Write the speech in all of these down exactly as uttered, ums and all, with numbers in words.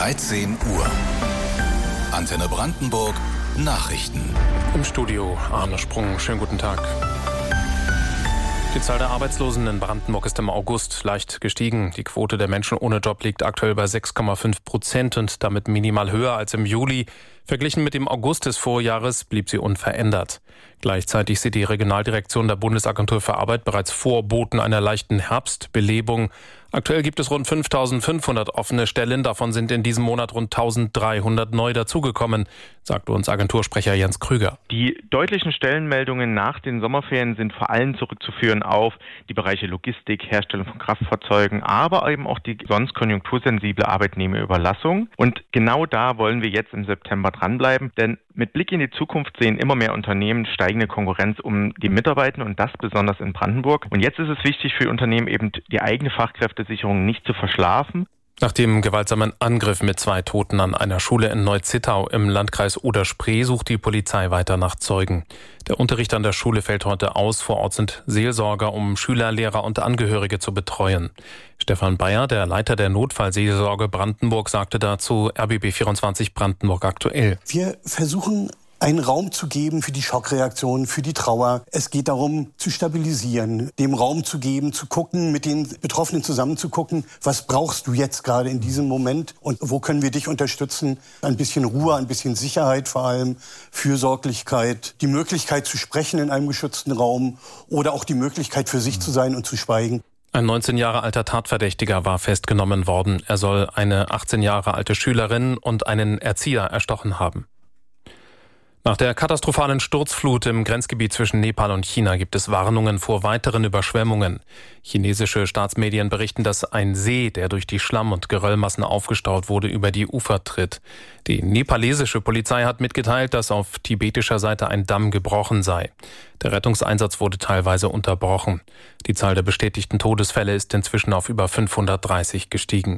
dreizehn Uhr. Antenne Brandenburg Nachrichten. Im Studio Arne Sprung. Schönen guten Tag. Die Zahl der Arbeitslosen in Brandenburg ist im August leicht gestiegen. Die Quote der Menschen ohne Job liegt aktuell bei sechs Komma fünf Prozent und damit minimal höher als im Juli. Verglichen mit dem August des Vorjahres blieb sie unverändert. Gleichzeitig sieht die Regionaldirektion der Bundesagentur für Arbeit bereits Vorboten einer leichten Herbstbelebung. Aktuell gibt es rund fünftausendfünfhundert offene Stellen, davon sind in diesem Monat rund eintausenddreihundert neu dazugekommen, sagte uns Agentursprecher Jens Krüger. Die deutlichen Stellenmeldungen nach den Sommerferien sind vor allem zurückzuführen auf die Bereiche Logistik, Herstellung von Kraftfahrzeugen, aber eben auch die sonst konjunktursensible Arbeitnehmerüberlassung. Und genau da wollen wir jetzt im September dranbleiben, denn mit Blick in die Zukunft sehen immer mehr Unternehmen steigende Konkurrenz um die Mitarbeiter und das besonders in Brandenburg. Und jetzt ist es wichtig für Unternehmen eben die eigene Fachkräftesicherung nicht zu verschlafen. Nach dem gewaltsamen Angriff mit zwei Toten an einer Schule in Neu-Zittau im Landkreis Oder-Spree sucht die Polizei weiter nach Zeugen. Der Unterricht an der Schule fällt heute aus. Vor Ort sind Seelsorger, um Schüler, Lehrer und Angehörige zu betreuen. Stefan Bayer, der Leiter der Notfallseelsorge Brandenburg, sagte dazu R B B vierundzwanzig Brandenburg aktuell. Wir versuchen einen Raum zu geben für die Schockreaktion, für die Trauer. Es geht darum, zu stabilisieren, dem Raum zu geben, zu gucken, mit den Betroffenen zusammen zu gucken, was brauchst du jetzt gerade in diesem Moment und wo können wir dich unterstützen? Ein bisschen Ruhe, ein bisschen Sicherheit vor allem, Fürsorglichkeit, die Möglichkeit zu sprechen in einem geschützten Raum oder auch die Möglichkeit für sich zu sein und zu schweigen. Ein neunzehn Jahre alter Tatverdächtiger war festgenommen worden. Er soll eine achtzehn Jahre alte Schülerin und einen Erzieher erstochen haben. Nach der katastrophalen Sturzflut im Grenzgebiet zwischen Nepal und China gibt es Warnungen vor weiteren Überschwemmungen. Chinesische Staatsmedien berichten, dass ein See, der durch die Schlamm- und Geröllmassen aufgestaut wurde, über die Ufer tritt. Die nepalesische Polizei hat mitgeteilt, dass auf tibetischer Seite ein Damm gebrochen sei. Der Rettungseinsatz wurde teilweise unterbrochen. Die Zahl der bestätigten Todesfälle ist inzwischen auf über fünfhundertdreißig gestiegen.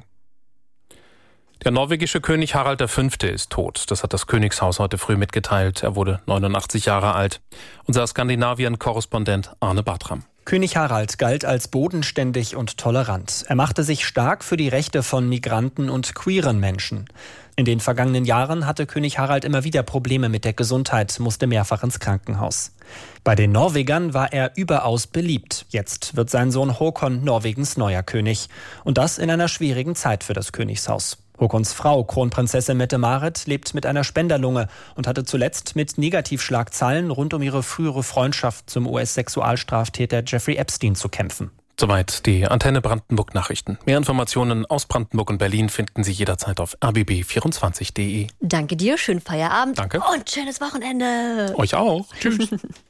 Der norwegische König Harald der Fünfte ist tot. Das hat das Königshaus heute früh mitgeteilt. Er wurde neunundachtzig Jahre alt. Unser Skandinavien-Korrespondent Arne Bartram. König Harald galt als bodenständig und tolerant. Er machte sich stark für die Rechte von Migranten und queeren Menschen. In den vergangenen Jahren hatte König Harald immer wieder Probleme mit der Gesundheit, musste mehrfach ins Krankenhaus. Bei den Norwegern war er überaus beliebt. Jetzt wird sein Sohn Håkon Norwegens neuer König. Und das in einer schwierigen Zeit für das Königshaus. Håkons Frau, Kronprinzessin Mette-Marit, lebt mit einer Spenderlunge und hatte zuletzt mit Negativschlagzeilen rund um ihre frühere Freundschaft zum U S-Sexualstraftäter Jeffrey Epstein zu kämpfen. Soweit die Antenne Brandenburg Nachrichten. Mehr Informationen aus Brandenburg und Berlin finden Sie jederzeit auf r b b vierundzwanzig punkt d e. Danke dir, schönen Feierabend. Danke. Und schönes Wochenende. Euch auch. Tschüss.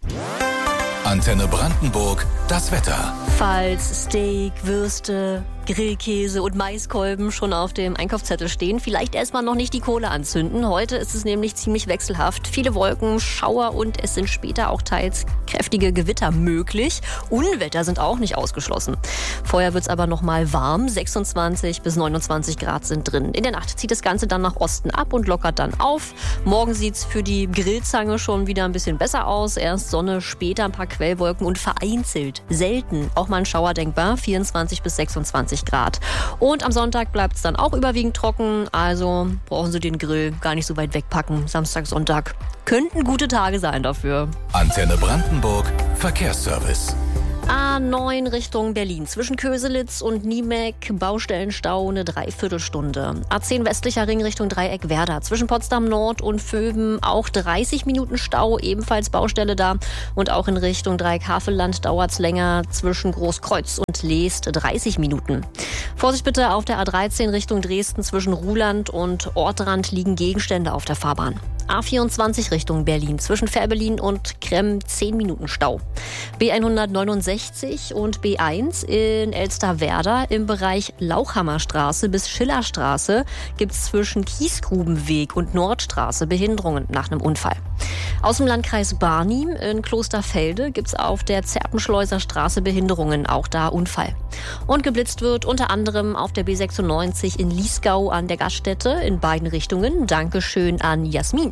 Antenne Brandenburg, das Wetter. Falls Steak, Würste, Grillkäse und Maiskolben schon auf dem Einkaufszettel stehen, vielleicht erstmal noch nicht die Kohle anzünden. Heute ist es nämlich ziemlich wechselhaft. Viele Wolken, Schauer und es sind später auch teils kräftige Gewitter möglich. Unwetter sind auch nicht ausgeschlossen. Vorher wird es aber noch mal warm. sechsundzwanzig bis neunundzwanzig Grad sind drin. In der Nacht zieht das Ganze dann nach Osten ab und lockert dann auf. Morgen sieht es für die Grillzange schon wieder ein bisschen besser aus. Erst Sonne, später ein paar Quellwolken und vereinzelt, selten auch mal ein Schauer denkbar. vierundzwanzig bis sechsundzwanzig Grad. Und am Sonntag bleibt es dann auch überwiegend trocken, also brauchen Sie den Grill gar nicht so weit wegpacken. Samstag, Sonntag könnten gute Tage sein dafür. Antenne Brandenburg, Verkehrsservice. A neun Richtung Berlin. Zwischen Köselitz und Niemeck Baustellenstau eine Dreiviertelstunde. A zehn westlicher Ring Richtung Dreieck Werder. Zwischen Potsdam Nord und Vöben auch dreißig Minuten Stau, ebenfalls Baustelle da. Und auch in Richtung Dreieck Havelland dauert's länger. Zwischen Großkreuz und Leest dreißig Minuten. Vorsicht bitte auf der A dreizehn Richtung Dresden. Zwischen Ruhland und Ortrand liegen Gegenstände auf der Fahrbahn. A vierundzwanzig Richtung Berlin. Zwischen Fährberlin und Kremm zehn Minuten Stau. B hundertneunundsechzig und B eins in Elsterwerda im Bereich Lauchhammerstraße bis Schillerstraße gibt es zwischen Kiesgrubenweg und Nordstraße Behinderungen nach einem Unfall. Aus dem Landkreis Barnim in Klosterfelde gibt es auf der Zerpenschleuser Straße Behinderungen, auch da Unfall. Und geblitzt wird unter anderem auf der B sechsundneunzig in Liesgau an der Gaststätte in beiden Richtungen. Dankeschön an Jasmin.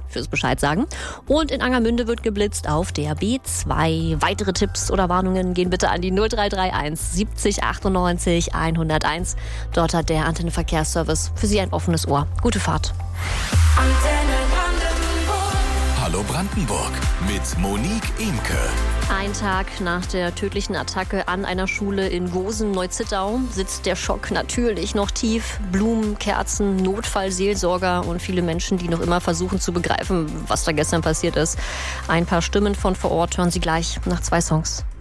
fürs Bescheid sagen. Und in Angermünde wird geblitzt auf der B zwei. Weitere Tipps oder Warnungen gehen bitte an die null drei drei eins siebzig achtundneunzig hunderteins. Dort hat der Antenne Verkehrsservice für Sie ein offenes Ohr. Gute Fahrt. Antenne Brandenburg. Hallo Brandenburg mit Monique Imke. Ein Tag nach der tödlichen Attacke an einer Schule in Gosen-Neuzittau sitzt der Schock natürlich noch tief. Blumen, Kerzen, Notfallseelsorger und viele Menschen, die noch immer versuchen zu begreifen, was da gestern passiert ist. Ein paar Stimmen von vor Ort hören Sie gleich nach zwei Songs.